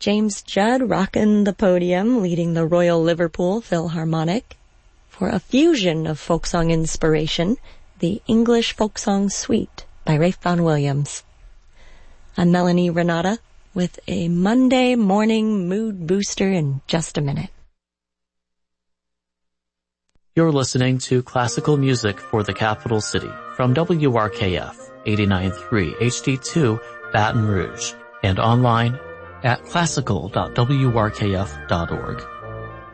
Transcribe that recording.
James Judd rocking the podium, leading the Royal Liverpool Philharmonic for a fusion of folk song inspiration, the English Folk Song Suite by Ralph Vaughan Williams. I'm Melanie Renata with a Monday morning mood booster in just a minute. You're listening to classical music for the capital city from WRKF 89.3 HD2 Baton Rouge and online at classical.wrkf.org.